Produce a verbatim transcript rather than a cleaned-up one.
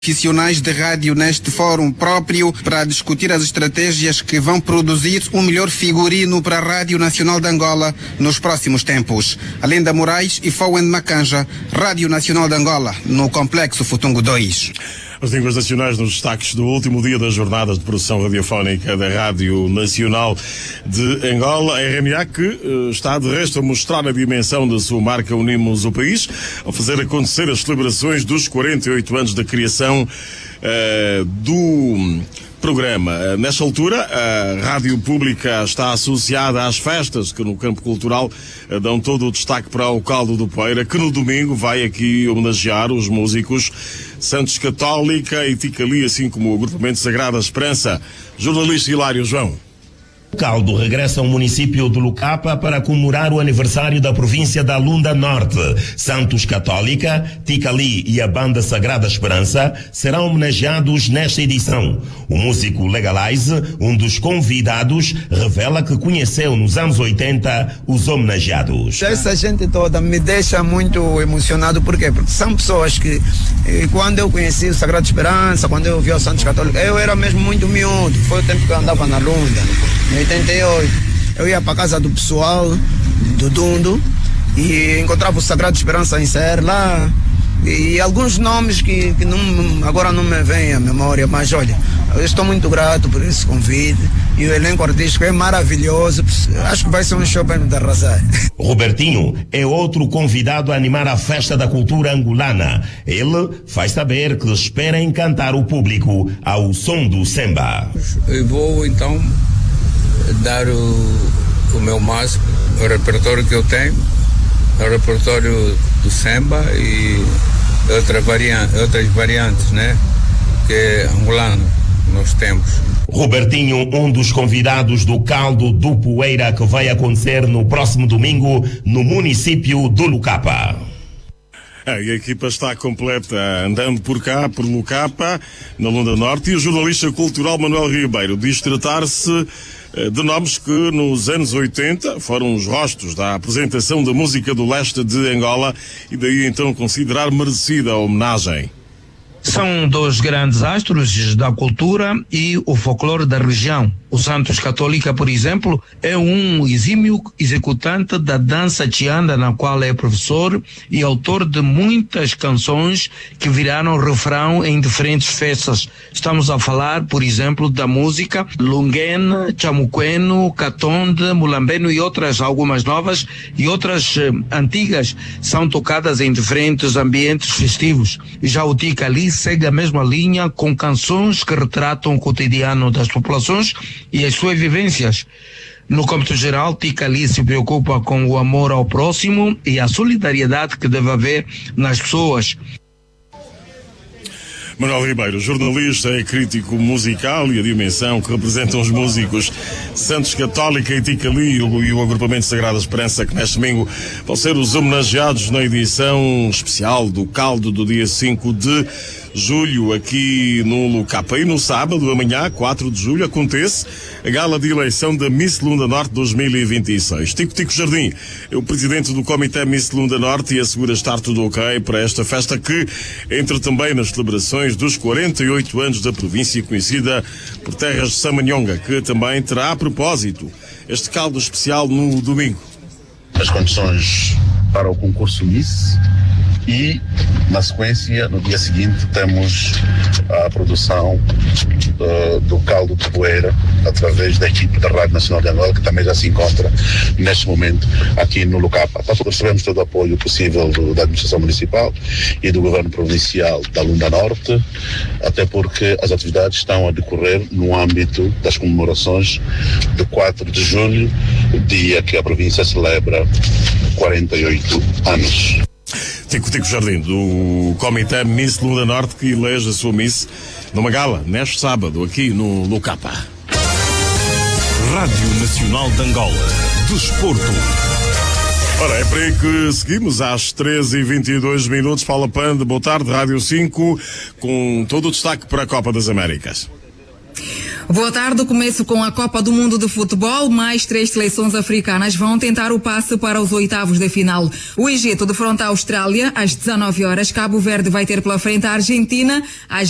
profissionais de rádio neste fórum próprio para discutir as estratégias que vão produzir um melhor figurino para a Rádio Nacional de Angola nos próximos tempos. Alenda Moraes e Fowen Macanja, Rádio Nacional de Angola, no Complexo Futungo dois. As línguas nacionais nos destaques do último dia das jornadas de produção radiofónica da Rádio Nacional de Angola. A R N A que uh, está de resto a mostrar a dimensão da sua marca Unimos o País, ao fazer acontecer as celebrações dos quarenta e oito anos da criação uh, do programa. Nesta altura, a Rádio Pública está associada às festas que no campo cultural dão todo o destaque para o Caldo do Poeira, que no domingo vai aqui homenagear os músicos Santos Católica e Ticali, assim como o agrupamento Sagrada Esperança. Jornalista Hilário João. O Caldo regressa ao município de Lucapa para comemorar o aniversário da província da Lunda Norte. Santos Católica, Ticali e a banda Sagrada Esperança serão homenageados nesta edição. O músico Legalize, um dos convidados, revela que conheceu nos anos oitenta os homenageados. Essa gente toda me deixa muito emocionado. Por quê? Porque são pessoas que, quando eu conheci o Sagrada Esperança, quando eu vi o Santos Católica, eu era mesmo muito miúdo. Foi o tempo que eu andava na Lunda. Em oitenta e oito, eu ia para a casa do pessoal, do Dundo, e encontrava o Sagrado Esperança em Ser lá, e alguns nomes que, que não, agora não me vêm à memória, mas olha, eu estou muito grato por esse convite, e o elenco artístico é maravilhoso, acho que vai ser um show para me arrasar. Robertinho é outro convidado a animar a festa da cultura angolana. Ele faz saber que espera encantar o público ao som do samba. Eu vou então dar o, o meu máximo, o repertório que eu tenho, o repertório do samba e outra variante, outras variantes, né, que é angolano nós temos. Robertinho, um dos convidados do Caldo do Poeira, que vai acontecer no próximo domingo no município do Lucapa. A equipa está completa, andando por cá, por Lucapa, na Lunda Norte, e o jornalista cultural Manuel Ribeiro diz tratar-se de nomes que nos anos oitenta foram os rostos da apresentação da música do leste de Angola e daí então considerar merecida a homenagem. São dois grandes astros da cultura e o folclore da região. O Santos Católica, por exemplo, é um exímio executante da dança tianda, na qual é professor e autor de muitas canções que viraram refrão em diferentes festas. Estamos a falar, por exemplo, da música Lunguene, Chamuqueno, Catonde, Mulambeno e outras, algumas novas e outras eh, antigas, são tocadas em diferentes ambientes festivos. Já o Ticali segue a mesma linha, com canções que retratam o cotidiano das populações e as suas vivências. No cômputo geral, Ticali se preocupa com o amor ao próximo e a solidariedade que deve haver nas pessoas. Manuel Ribeiro, jornalista e crítico musical, e a dimensão que representam os músicos Santos Católica e Ticali e o, e o agrupamento Sagrada Esperança, que neste domingo vão ser os homenageados na edição especial do Caldo do dia cinco de julho aqui no Lucapa. E no sábado, amanhã, quatro de julho, acontece a gala de eleição da Miss Lunda Norte dois mil e vinte e seis. Tico Tico Jardim é o presidente do Comitê Miss Lunda Norte e assegura estar tudo ok para esta festa, que entra também nas celebrações dos quarenta e oito anos da província, conhecida por terras de Samanhonga, que também terá a propósito este caldo especial no domingo. As condições para o concurso Miss e, na sequência, no dia seguinte, temos a produção uh, do Caldo de Poeira através da equipe da Rádio Nacional de Angola, que também já se encontra neste momento aqui no Lucapa. Nós recebemos todo o apoio possível do, da administração municipal e do governo provincial da Lunda Norte, até porque as atividades estão a decorrer no âmbito das comemorações de quatro de julho, dia que a província celebra quarenta e oito anos. Tico Tico Jardim, do Comitê Miss Lunda Norte, que elege a sua Miss numa gala neste sábado aqui no Lucapa. Rádio Nacional de Angola, desporto. Ora, é para aí que seguimos às treze e vinte e dois minutos. Paula Pande, boa tarde, Rádio cinco, com todo o destaque para a Copa das Américas. Boa tarde, começo com a Copa do Mundo de Futebol. Mais três seleções africanas vão tentar o passe para os oitavos de final. O Egito defronta a Austrália às dezenove horas. Cabo Verde vai ter pela frente a Argentina às